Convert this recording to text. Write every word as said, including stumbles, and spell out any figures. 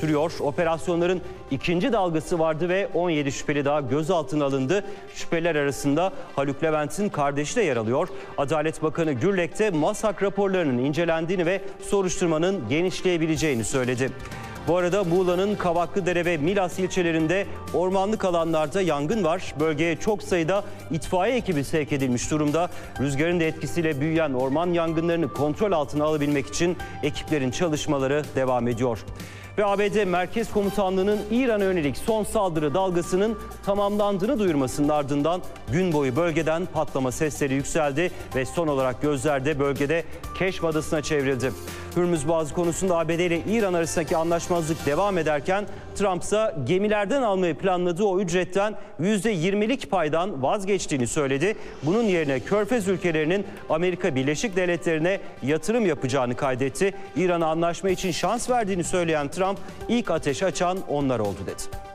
sürüyor. Operasyonların ikinci dalgası vardı ve on yedi şüpheli daha gözaltına alındı. Şüpheliler arasında Haluk Levent'in kardeşi de yer alıyor. Adalet Bakanı Gürlek de MASAK raporlarının incelendiğini ve soruşturmanın genişleyebileceğini söyledi. Bu arada Muğla'nın Kavaklıdere ve Milas ilçelerinde ormanlık alanlarda yangın var. Bölgeye çok sayıda itfaiye ekibi sevk edilmiş durumda. Rüzgarın da etkisiyle büyüyen orman yangınlarını kontrol altına alabilmek için ekiplerin çalışmaları devam ediyor. Ve A B D Merkez Komutanlığı'nın İran'a yönelik son saldırı dalgasının tamamlandığını duyurmasının ardından gün boyu bölgeden patlama sesleri yükseldi ve son olarak gözler de bölgede Keşf Adası'na çevrildi. Hürmüz Boğazı konusunda A B D ile İran arasındaki anlaşmazlık devam ederken Trump ise gemilerden almayı planladığı o ücretten yüzde yirmilik paydan vazgeçtiğini söyledi. Bunun yerine Körfez ülkelerinin Amerika Birleşik Devletleri'ne yatırım yapacağını kaydetti. İran'a anlaşma için şans verdiğini söyleyen Trump, ilk ateş açan onlar oldu dedi.